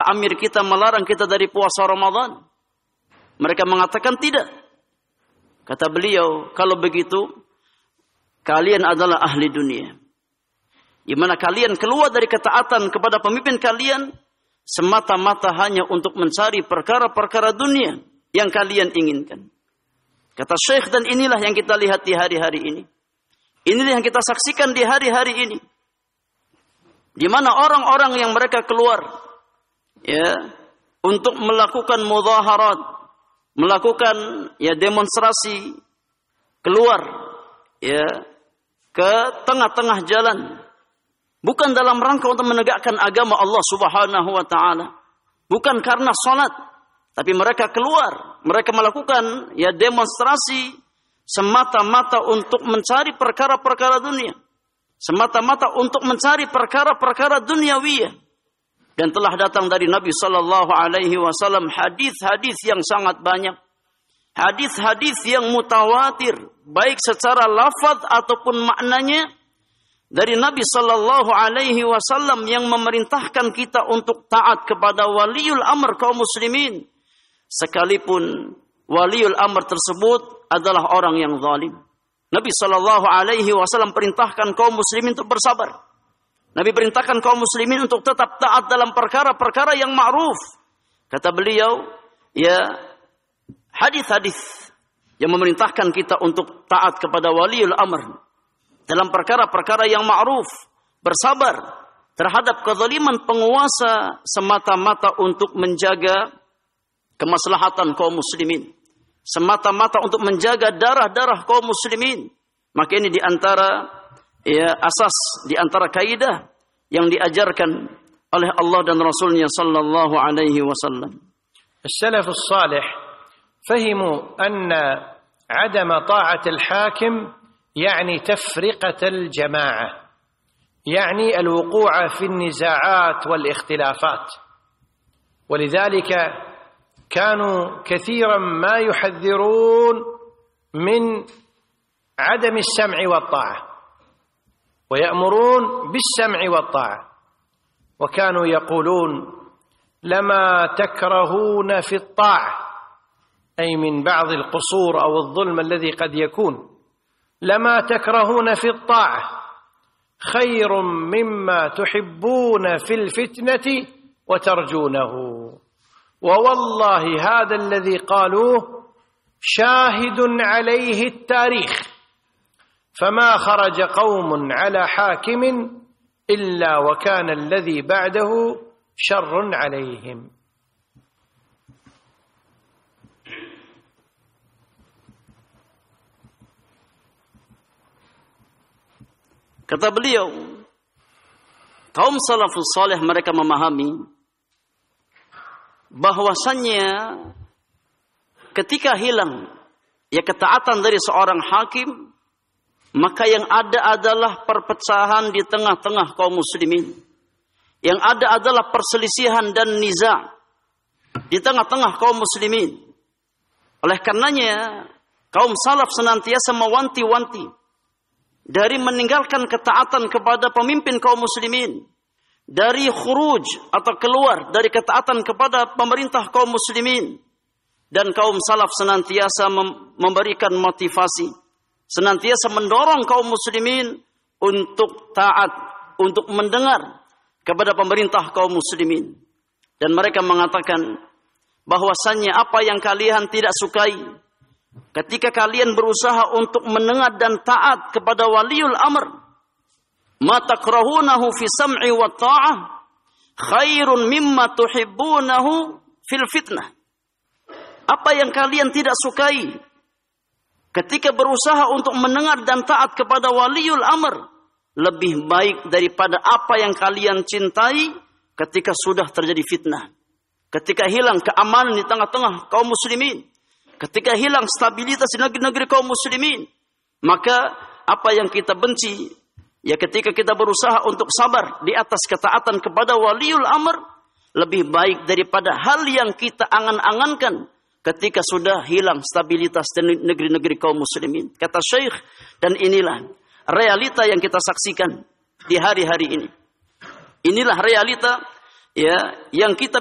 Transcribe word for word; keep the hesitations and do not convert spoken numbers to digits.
amir kita melarang kita dari puasa Ramadan? Mereka mengatakan tidak. Kata beliau, kalau begitu, kalian adalah ahli dunia. Di mana kalian keluar dari ketaatan kepada pemimpin kalian, semata-mata hanya untuk mencari perkara-perkara dunia yang kalian inginkan. Kata Syekh, dan inilah yang kita lihat di hari-hari ini. Inilah yang kita saksikan di hari-hari ini. Di mana orang-orang yang mereka keluar ya untuk melakukan mudhaharat, melakukan ya demonstrasi, keluar ya ke tengah-tengah jalan, bukan dalam rangka untuk menegakkan agama Allah Subhanahu wa taala, bukan karena salat, tapi mereka keluar, mereka melakukan ya demonstrasi semata-mata untuk mencari perkara-perkara dunia, semata-mata untuk mencari perkara-perkara duniawiyah. Dan telah datang dari Nabi sallallahu alaihi wasallam hadis-hadis yang sangat banyak. Hadis-hadis yang mutawatir, baik secara lafaz ataupun maknanya, dari Nabi sallallahu alaihi wasallam yang memerintahkan kita untuk taat kepada waliul amr kaum muslimin, sekalipun waliul amr tersebut adalah orang yang zalim. Nabi sallallahu alaihi wasallam perintahkan kaum muslimin untuk bersabar. Nabi perintahkan kaum muslimin untuk tetap taat dalam perkara-perkara yang ma'ruf. Kata beliau, ya hadis-hadis yang memerintahkan kita untuk taat kepada waliul amr dalam perkara-perkara yang ma'ruf, bersabar terhadap kezaliman penguasa semata-mata untuk menjaga kemaslahatan kaum muslimin, semata-mata untuk menjaga darah-darah kaum muslimin. Maka ini diantara ya asas, diantara kaidah yang diajarkan oleh Allah dan Rasulnya sallallahu alaihi wasallam. السلف الصالح فهموا أن عدم طاعة الحاكم يعني تفرقة الجماعة، يعني الوقوع في النزاعات والاختلافات، ولذلك كانوا كثيرا ما يحذرون من عدم السمع والطاعة، ويأمرون بالسمع والطاعة، وكانوا يقولون لما تكرهون في الطاعة، أي من بعض القصور أو الظلم الذي قد يكون، لما تكرهون في الطاعة خير مما تحبون في الفتنة وترجونه. ووالله هذا الذي قالوه شاهد عليه التاريخ، فما خرج قوم على حاكم إلا وكان الذي بعده شر عليهم. Kata beliau, kaum salafus saleh mereka memahami bahwasannya ketika hilang ya ketaatan dari seorang hakim, maka yang ada adalah perpecahan di tengah-tengah kaum muslimin. Yang ada adalah perselisihan dan niza di tengah-tengah kaum muslimin. Oleh karenanya, kaum salaf senantiasa mewanti-wanti dari meninggalkan ketaatan kepada pemimpin kaum muslimin, dari khuruj atau keluar dari ketaatan kepada pemerintah kaum muslimin. Dan kaum salaf senantiasa memberikan motivasi, senantiasa mendorong kaum muslimin untuk taat, untuk mendengar kepada pemerintah kaum muslimin. Dan mereka mengatakan bahwasannya apa yang kalian tidak sukai, ketika kalian berusaha untuk mendengar dan taat kepada waliul amr, ma takrahunahu fi sam'i wa ta'ah khairun mimma tuhibbunahu fil fitnah. Apa yang kalian tidak sukai ketika berusaha untuk mendengar dan taat kepada waliul amr, lebih baik daripada apa yang kalian cintai ketika sudah terjadi fitnah, ketika hilang keamanan di tengah-tengah kaum muslimin, ketika hilang stabilitas di negeri-negeri kaum muslimin. Maka apa yang kita benci, ya ketika kita berusaha untuk sabar di atas ketaatan kepada waliul amr, lebih baik daripada hal yang kita angan-angankan ketika sudah hilang stabilitas di negeri-negeri kaum muslimin. Kata Syekh, dan inilah realita yang kita saksikan di hari-hari ini. Inilah realita ya yang kita